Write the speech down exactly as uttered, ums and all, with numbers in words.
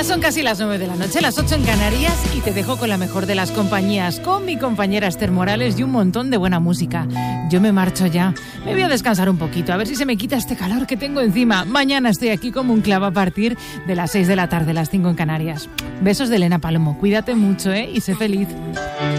Son casi las nueve de la noche, las ocho en Canarias, y te dejo con la mejor de las compañías, con mi compañera Esther Morales y un montón de buena música. Yo me marcho ya, me voy a descansar un poquito, a ver si se me quita este calor que tengo encima. Mañana estoy aquí como un clavo a partir de las seis de la tarde, las cinco en Canarias. Besos de Elena Palomo, cuídate mucho, ¿eh? Y sé feliz.